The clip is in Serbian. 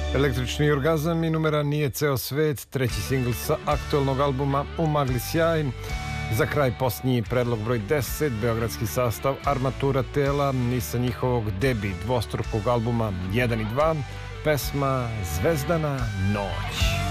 Električni orgazam i numera Nije ceo svet, treći singl sa aktualnog albuma U magli sjaj. Za kraj posljednji predlog broj 10, beogradski sastav Armatura tela i sa njihovog debi dvostrukog albuma 1 i 2, pesma Zvezdana noć.